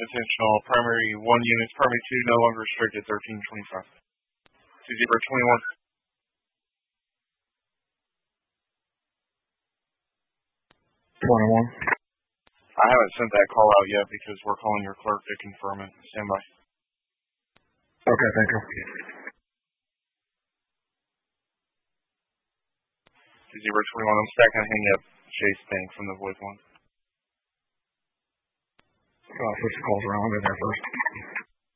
intentional. Primary 1 units. Primary 2 no longer restricted. 1325. 2021. 21. I haven't sent that call out yet because we're calling your clerk to confirm it. Stand by. Okay, thank you. 2021. I'm stacking hang up Chase Bank from the voice one. Switch the calls around in there first.